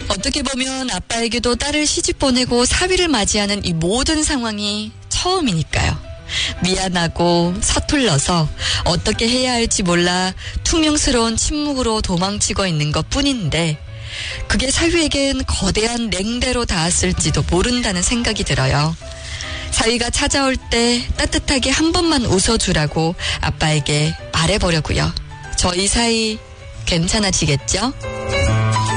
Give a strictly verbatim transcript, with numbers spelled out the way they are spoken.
어떻게 보면 아빠에게도 딸을 시집 보내고 사위를 맞이하는 이 모든 상황이 처음이니까요. 미안하고 서툴러서 어떻게 해야 할지 몰라 퉁명스러운 침묵으로 도망치고 있는 것 뿐인데 그게 사위에겐 거대한 냉대로 닿았을지도 모른다는 생각이 들어요. 사위가 찾아올 때 따뜻하게 한 번만 웃어주라고 아빠에게 말해보려고요. 저희 사이 괜찮아지겠죠?